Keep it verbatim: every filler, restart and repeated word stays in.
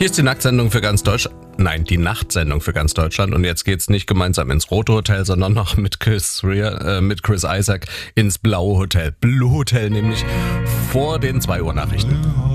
Hier ist die Nacktsendung für ganz Deutschland. Nein, die Nachtsendung für ganz Deutschland. Und jetzt geht's nicht gemeinsam ins Rote Hotel, sondern noch mit Chris, Rea, äh, mit Chris Isaak ins Blaue Hotel. Blue Hotel nämlich vor den zwei Uhr Nachrichten.